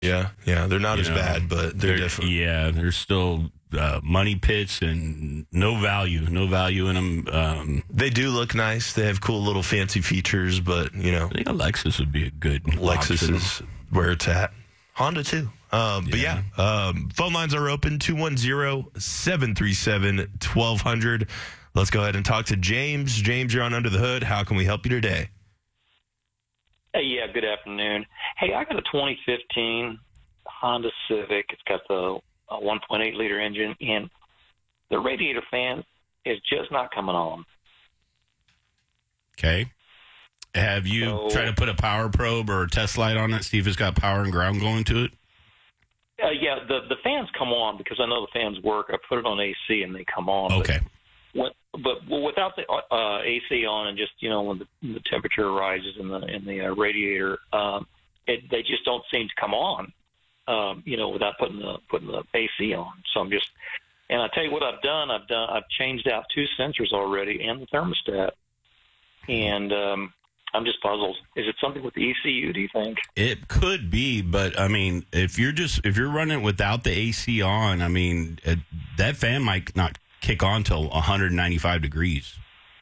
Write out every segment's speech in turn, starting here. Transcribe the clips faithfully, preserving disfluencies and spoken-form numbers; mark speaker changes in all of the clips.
Speaker 1: Yeah, yeah, they're not
Speaker 2: You
Speaker 1: as
Speaker 2: know,
Speaker 1: bad, but they're,
Speaker 2: they're
Speaker 1: different.
Speaker 2: Yeah, they're still uh, money pits and no value, no value in them. Um,
Speaker 1: They do look nice. They have cool little fancy features, but, you know.
Speaker 2: I think a Lexus would be a good
Speaker 1: Lexus
Speaker 2: option.
Speaker 1: is where it's at. Honda, too. Um, but, yeah, um, phone lines are open, two one zero, seven three seven, one two zero zero. Let's go ahead and talk to James. James, you're on Under the Hood. How can we help you today?
Speaker 3: Hey, yeah, good afternoon. Hey, I got a twenty fifteen Honda Civic. It's got the uh, one point eight liter engine, and the radiator fan is just not coming on.
Speaker 2: Okay. Have you
Speaker 3: So-
Speaker 2: tried to put a power probe or a test light on it, see if it's got power and ground going to it?
Speaker 3: Uh, yeah, the the fans come on because I know the fans work. I put it on A C and they come on.
Speaker 2: Okay.
Speaker 3: But, but without the uh, A C on and just, you know, when the, the temperature rises in the in the uh, radiator, um, it, they just don't seem to come on. Um, you know, without putting the putting the A C on. So I'm just, and I tell you what I've done. I've done. I've changed out two sensors already and the thermostat, and um, I'm just puzzled. Is it something with the E C U? Do you think?
Speaker 2: It could be, but I mean, if you're just if you're running without the A C on, I mean, it, that fan might not kick on till one hundred ninety-five degrees.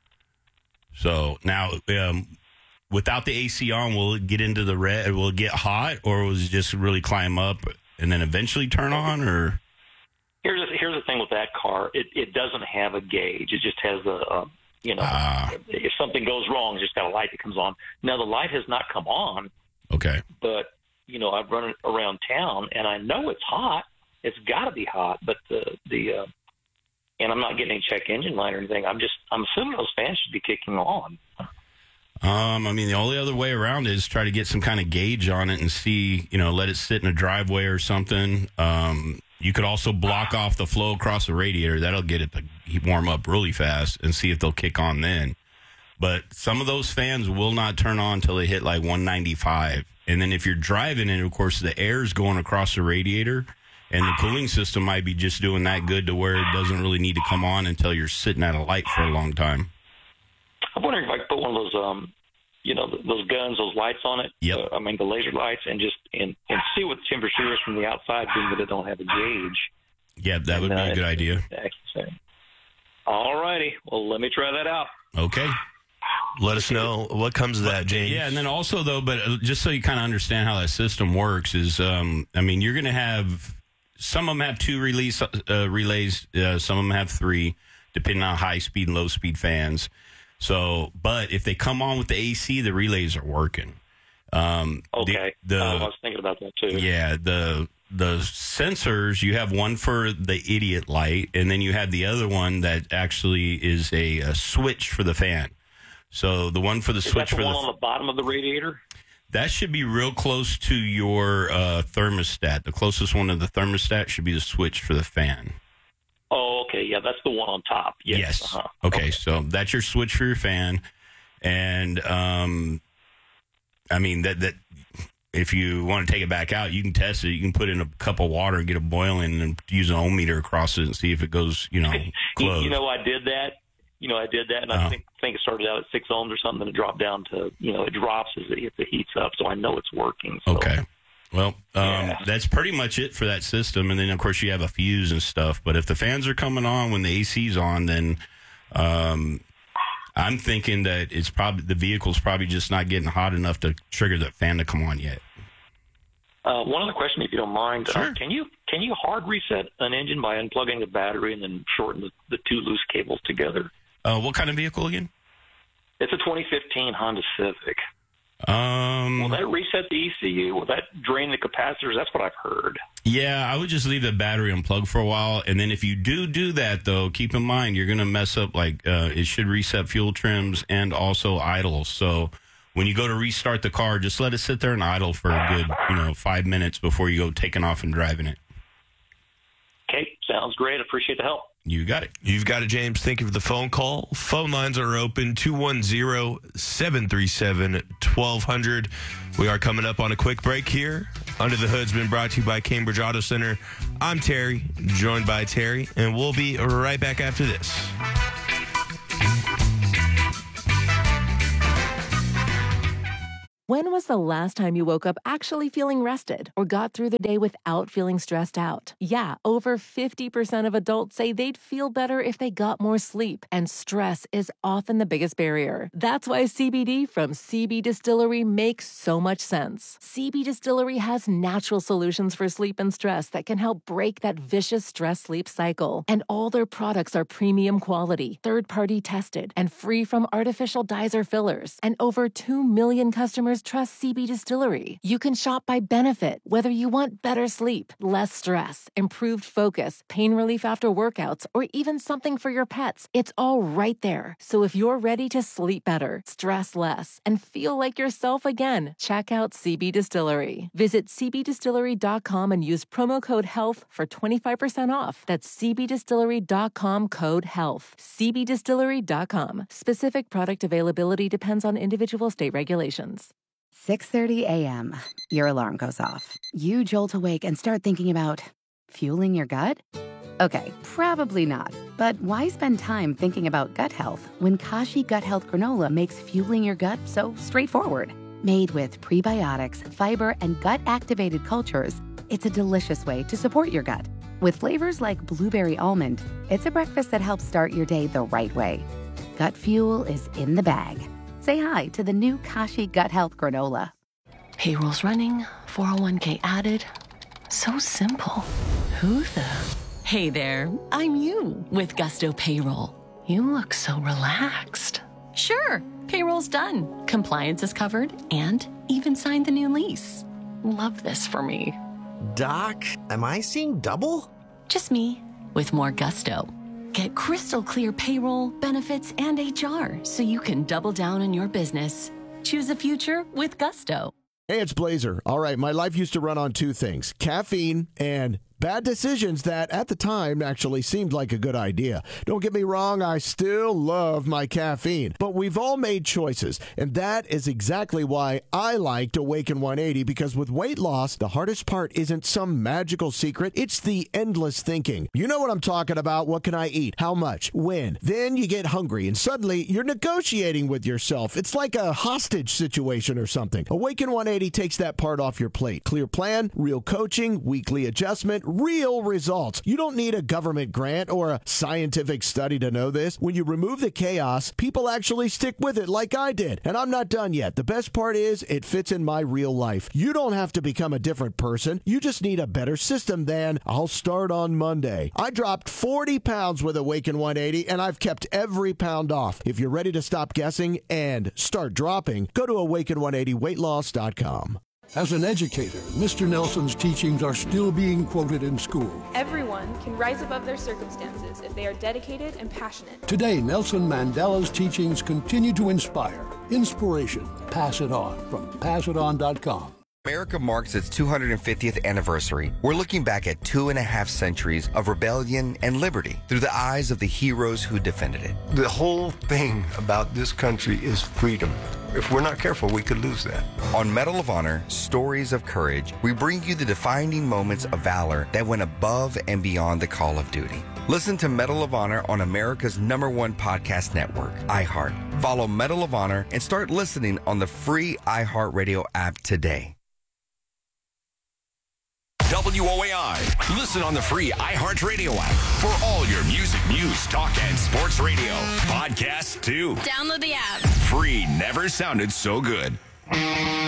Speaker 2: So now, um, without the A C on, will it get into the red? Will it get hot, or will it just really climb up and then eventually turn on? Or
Speaker 3: Here's the, here's the thing with that car. It it doesn't have a gauge. It just has a, a you know,
Speaker 2: Ah.
Speaker 3: if something goes wrong, it's just got a light that comes on. Now the light has not come on,
Speaker 2: okay,
Speaker 3: but you know I've run it around town and I know it's hot. It's got to be hot, but the the uh, and I'm not getting any check engine light or anything. I'm just I'm assuming those fans should be kicking on.
Speaker 2: Um, I mean, the only other way around is try to get some kind of gauge on it and see, you know, let it sit in a driveway or something. Um, you could also block off the flow across the radiator. That'll get it to warm up really fast and see if they'll kick on then. But some of those fans will not turn on until they hit like one ninety-five. And then if you're driving it, of course, the air's going across the radiator and the cooling system might be just doing that good to where it doesn't really need to come on until you're sitting at a light for a long time.
Speaker 3: I'm wondering if I could put one of those, um, you know, those guns, those lights on it.
Speaker 2: Yep.
Speaker 3: Uh, I mean, the laser lights, and just and, and see what the temperature is from the outside, being that it don't have a gauge.
Speaker 2: Yeah, that would
Speaker 3: And,
Speaker 2: be a
Speaker 3: uh,
Speaker 2: good idea.
Speaker 3: All righty. Well, let me try that out.
Speaker 2: Okay.
Speaker 1: Let us know what comes of that, James.
Speaker 2: Yeah, and then also, though, but uh, just so you kind of understand how that system works is, um, I mean, you're going to have, some of them have two release, uh, relays, uh, some of them have three, depending on high speed and low speed fans. So, but if they come on with the A C, the relays are working. Um,
Speaker 3: Okay.
Speaker 2: The, the,
Speaker 3: uh, I was thinking about that, too.
Speaker 2: yeah, the the sensors, you have one for the idiot light, and then you have the other one that actually is a, a switch for the fan. So the one for the
Speaker 3: Is
Speaker 2: switch
Speaker 3: that the
Speaker 2: for
Speaker 3: one
Speaker 2: the
Speaker 3: on the bottom of the radiator?
Speaker 2: that should be real close to your uh, thermostat. The closest one to the thermostat should be the switch for the fan.
Speaker 3: Oh, okay. Yeah, that's the one on top. Yes.
Speaker 2: Yes.
Speaker 3: Uh-huh.
Speaker 2: Okay, so that's your switch for your fan, and um, I mean that that if you want to take it back out, you can test it. You can put in a cup of water and get it boiling, and use an ohm meter across it and see if it goes, you know,
Speaker 3: You,
Speaker 2: close.
Speaker 3: you know, I did that. You know, I did that, and
Speaker 2: Uh-huh.
Speaker 3: I think think it started out at six ohms or something, and it dropped down to, you know, it drops as it, if it heats up. So I know it's working. So.
Speaker 2: Okay. Well, um,
Speaker 3: Yeah.
Speaker 2: that's pretty much it for that system. And then, of course, you have a fuse and stuff. But if the fans are coming on when the A C's on, then um, I'm thinking that it's probably the vehicle's probably just not getting hot enough to trigger the fan to come on yet.
Speaker 3: Uh, one other question, if you don't mind.
Speaker 2: Sure.
Speaker 3: Uh, can you can you hard reset an engine by unplugging the battery and then shorten the, the two loose cables together?
Speaker 2: Uh, what kind of vehicle again?
Speaker 3: It's a twenty fifteen Honda Civic.
Speaker 2: Um,
Speaker 3: Will that reset the E C U? Will that drain the capacitors? That's what I've heard.
Speaker 2: yeah, I would just leave the battery unplugged for a while. And then if you do do that, though, keep in mind you're going to mess up, like, uh, it should reset fuel trims and also idle. So when you go to restart the car, just let it sit there and idle for a good, you know, five minutes before you go taking off and driving it.
Speaker 3: Okay, sounds great. Appreciate the help.
Speaker 2: You got it.
Speaker 1: You've got it, James. Thank you for the phone call. Phone lines are open, two one zero, seven three seven, one two zero zero. We are coming up on a quick break here. Under the Hood's been brought to you by Cambridge Auto Center. I'm Terry, joined by Terry, and we'll be right back after this.
Speaker 4: When was was the last time you woke up actually feeling rested or got through the day without feeling stressed out? Yeah, over fifty percent of adults say they'd feel better if they got more sleep, and stress is often the biggest barrier. That's why C B D from C B Distillery makes so much sense. C B Distillery has natural solutions for sleep and stress that can help break that vicious stress-sleep cycle. And all their products are premium quality, third-party tested, and free from artificial dyes or fillers. And over two million customers trust C B Distillery. You can shop by benefit, whether you want better sleep, less stress, improved focus, pain relief after workouts, or even something for your pets. It's all right there. So if you're ready to sleep better, stress less, and feel like yourself again, check out C B Distillery. Visit c b distillery dot com and use promo code HEALTH for twenty-five percent off. That's c b distillery dot com code HEALTH. c b distillery dot com. Specific product availability depends on individual state regulations.
Speaker 5: six thirty a.m. Your alarm goes off. You jolt awake and start thinking about fueling your gut? Okay, probably not. But why spend time thinking about gut health when Kashi Gut Health Granola makes fueling your gut so straightforward? Made with prebiotics, fiber, and gut-activated cultures, it's a delicious way to support your gut. With flavors like blueberry almond, it's a breakfast that helps start your day the right way. Gut fuel is in the bag. Say hi to the new Kashi Gut Health Granola.
Speaker 4: Payroll's running, four oh one k added. So simple. Who the... Hey there, I'm you with Gusto Payroll. You look so relaxed. Sure, payroll's done. Compliance is covered and even signed the new lease. Love this for me.
Speaker 6: Doc, am I seeing double?
Speaker 4: Just me with more gusto. Get crystal clear payroll, benefits, and H R so you can double down on your business. Choose a future with Gusto.
Speaker 7: Hey, it's Blazer. All right, my life used to run on two things, caffeine and bad decisions that at the time actually seemed like a good idea. Don't get me wrong, I still love my caffeine, but we've all made choices, and that is exactly why I liked Awaken one eighty, because with weight loss, the hardest part isn't some magical secret, it's the endless thinking. You know what I'm talking about. What can I eat? How much? When? Then you get hungry, and suddenly you're negotiating with yourself. It's like a hostage situation or something. Awaken one eighty takes that part off your plate. Clear plan, real coaching, weekly adjustment, real results. You don't need a government grant or a scientific study to know this. When you remove the chaos, people actually stick with it like I did. And I'm not done yet. The best part is it fits in my real life. You don't have to become a different person. You just need a better system than I'll start on Monday. I dropped forty pounds with Awaken one eighty, and I've kept every pound off. If you're ready to stop guessing and start dropping, go to awaken one eighty weight loss dot com.
Speaker 8: As an educator, Mister Nelson's teachings are still being quoted in school.
Speaker 9: Everyone can rise above their circumstances if they are dedicated and passionate.
Speaker 8: Today, Nelson Mandela's teachings continue to inspire. Inspiration. Pass it on from pass it on dot com.
Speaker 10: America marks its two hundred fiftieth anniversary. We're looking back at two and a half centuries of rebellion and liberty through the eyes of the heroes who defended it.
Speaker 11: The whole thing about this country is freedom. If we're not careful, we could lose that.
Speaker 10: On Medal of Honor, Stories of Courage, we bring you the defining moments of valor that went above and beyond the call of duty. Listen to Medal of Honor on America's number one podcast network, iHeart. Follow Medal of Honor and start listening on the free iHeartRadio app today.
Speaker 12: W O A I. Listen on the free iHeartRadio app for all your music, news, talk, and sports radio. Podcasts, too.
Speaker 13: Download the app.
Speaker 12: Free never sounded so good.